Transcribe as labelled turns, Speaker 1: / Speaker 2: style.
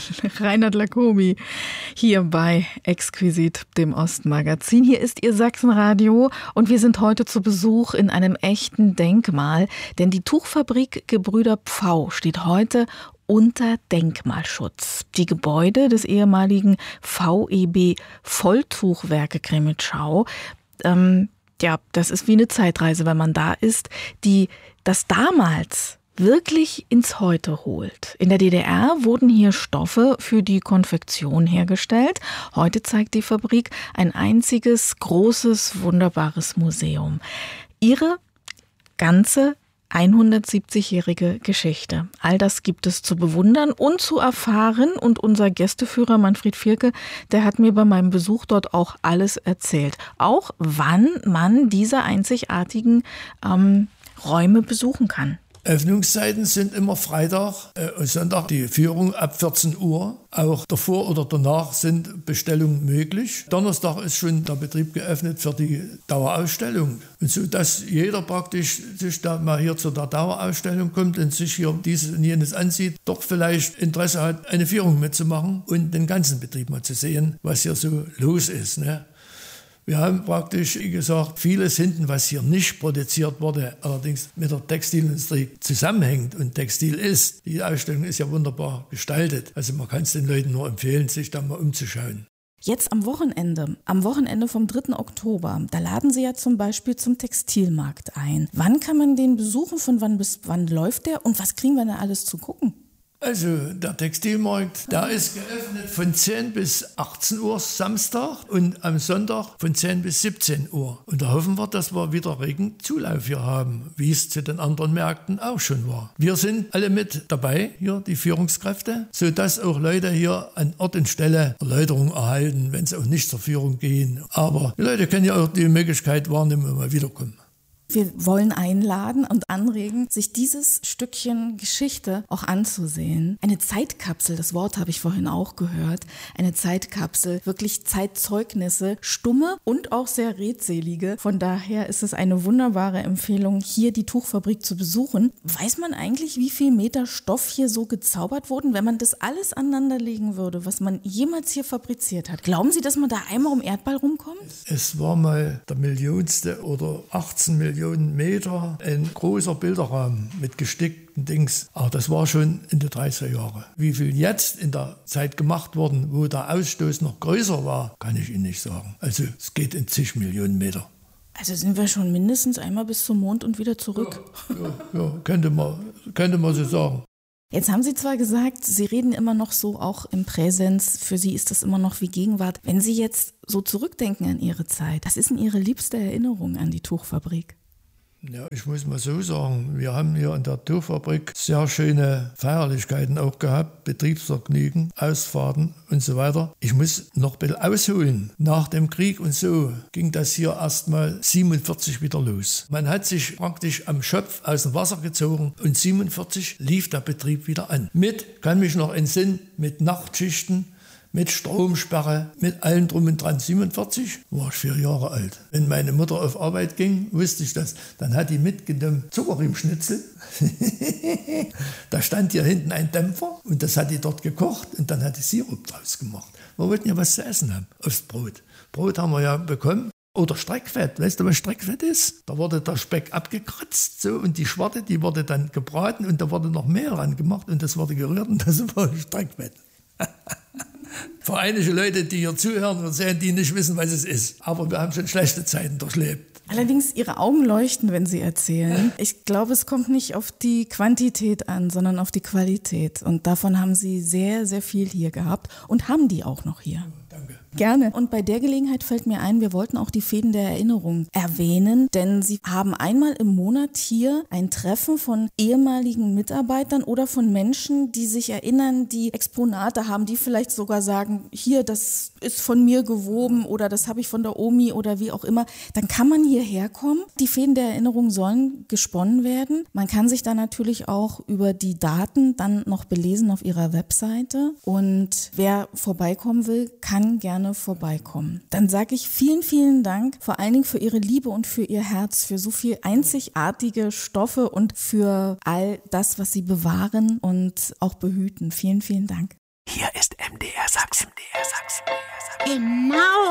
Speaker 1: Reinhard Lacomi hier bei Exquisit, dem Ostmagazin. Hier ist Ihr Sachsenradio und wir sind heute zu Besuch in einem echten Denkmal, denn die Tuchfabrik Gebrüder Pfau steht heute unter Denkmalschutz. Die Gebäude des ehemaligen VEB Volltuchwerke Cреmitschau, das ist wie eine Zeitreise, wenn man da ist, die das damals wirklich ins Heute holt. In der DDR wurden hier Stoffe für die Konfektion hergestellt. Heute zeigt die Fabrik ein einziges, großes, wunderbares Museum. Ihre ganze 170-jährige Geschichte. All das gibt es zu bewundern und zu erfahren. Und unser Gästeführer Manfred Vierke, der hat mir bei meinem Besuch dort auch alles erzählt. Auch wann man diese einzigartigen Räume besuchen kann.
Speaker 2: Öffnungszeiten sind immer Freitag und Sonntag die Führung ab 14 Uhr. Auch davor oder danach sind Bestellungen möglich. Donnerstag ist schon der Betrieb geöffnet für die Dauerausstellung. Und so, dass jeder praktisch sich da mal hier zu der Dauerausstellung kommt und sich hier dieses und jenes ansieht, doch vielleicht Interesse hat, eine Führung mitzumachen und den ganzen Betrieb mal zu sehen, was hier so los ist, ne? Wir haben praktisch, wie gesagt, vieles hinten, was hier nicht produziert wurde, allerdings mit der Textilindustrie zusammenhängt und Textil ist. Die Ausstellung ist ja wunderbar gestaltet. Also man kann es den Leuten nur empfehlen, sich da mal umzuschauen.
Speaker 1: Jetzt am Wochenende vom 3. Oktober, da laden Sie ja zum Beispiel zum Textilmarkt ein. Wann kann man den besuchen, von wann bis wann läuft der und was kriegen wir da alles zu gucken?
Speaker 2: Also der Textilmarkt, der ist geöffnet von 10 bis 18 Uhr Samstag und am Sonntag von 10 bis 17 Uhr. Und da hoffen wir, dass wir wieder regen Zulauf hier haben, wie es zu den anderen Märkten auch schon war. Wir sind alle mit dabei, hier die Führungskräfte, sodass auch Leute hier an Ort und Stelle Erläuterungen erhalten, wenn sie auch nicht zur Führung gehen. Aber die Leute können ja auch die Möglichkeit wahrnehmen und mal wiederkommen.
Speaker 1: Wir wollen einladen und anregen, sich dieses Stückchen Geschichte auch anzusehen. Eine Zeitkapsel, das Wort habe ich vorhin auch gehört, eine Zeitkapsel, wirklich Zeitzeugnisse, stumme und auch sehr redselige. Von daher ist es eine wunderbare Empfehlung, hier die Tuchfabrik zu besuchen. Weiß man eigentlich, wie viel Meter Stoff hier so gezaubert wurden, wenn man das alles aneinanderlegen würde, was man jemals hier fabriziert hat? Glauben Sie, dass man da einmal um Erdball rumkommt?
Speaker 2: Es war mal der millionste oder 18 Millionen Meter ein großer Bilderrahmen mit gestickten Dings. Aber das war schon in den 30er Jahren. Wie viel jetzt in der Zeit gemacht worden, wo der Ausstoß noch größer war, kann ich Ihnen nicht sagen. Also es geht in zig Millionen Meter.
Speaker 1: Also sind wir schon mindestens einmal bis zum Mond und wieder zurück.
Speaker 2: Ja, könnte man so sagen.
Speaker 1: Jetzt haben Sie zwar gesagt, Sie reden immer noch so auch im Präsens, für Sie ist das immer noch wie Gegenwart. Wenn Sie jetzt so zurückdenken an Ihre Zeit, was ist denn Ihre liebste Erinnerung an die Tuchfabrik?
Speaker 2: Ja, ich muss mal so sagen, wir haben hier in der Tuchfabrik sehr schöne Feierlichkeiten auch gehabt, Betriebsvergnügen, Ausfahrten und so weiter. Ich muss noch ein bisschen ausholen. Nach dem Krieg und so ging das hier erst mal 47 wieder los. Man hat sich praktisch am Schopf aus dem Wasser gezogen und 47 lief der Betrieb wieder an. Kann mich noch entsinnen, mit Nachtschichten, mit Stromsperre, mit allem drum und dran. 47 war ich 4 Jahre alt. Wenn meine Mutter auf Arbeit ging, wusste ich das. Dann hat die mitgenommen Zuckerrübenschnitzel. Da stand hier hinten ein Dämpfer und das hat die dort gekocht und dann hat die Sirup draus gemacht. Wir wollten ja was zu essen haben, aufs Brot. Brot haben wir ja bekommen. Oder Streckfett. Weißt du, was Streckfett ist? Da wurde der Speck abgekratzt so, und die Schwarte, die wurde dann gebraten und da wurde noch Mehl ran gemacht und das wurde gerührt und das war Streckfett. Für einige Leute, die hier zuhören und sehen, die nicht wissen, was es ist. Aber wir haben schon schlechte Zeiten durchlebt.
Speaker 1: Allerdings, Ihre Augen leuchten, wenn Sie erzählen. Ich glaube, es kommt nicht auf die Quantität an, sondern auf die Qualität. Und davon haben Sie sehr, sehr viel hier gehabt und haben die auch noch hier.
Speaker 2: Danke.
Speaker 1: Gerne. Und bei der Gelegenheit fällt mir ein, wir wollten auch die Fäden der Erinnerung erwähnen, denn Sie haben einmal im Monat hier ein Treffen von ehemaligen Mitarbeitern oder von Menschen, die sich erinnern, die Exponate haben, die vielleicht sogar sagen, hier, das ist von mir gewoben oder das habe ich von der Omi oder wie auch immer. Dann kann man hierher kommen. Die Fäden der Erinnerung sollen gesponnen werden. Man kann sich da natürlich auch über die Daten dann noch belesen auf ihrer Webseite. Und wer vorbeikommen will, kann gerne vorbeikommen. Dann sage ich vielen, vielen Dank, vor allen Dingen für Ihre Liebe und für Ihr Herz, für so viel einzigartige Stoffe und für all das, was Sie bewahren und auch behüten. Vielen, vielen Dank.
Speaker 3: Hier ist MDR Sachsen.
Speaker 4: Genau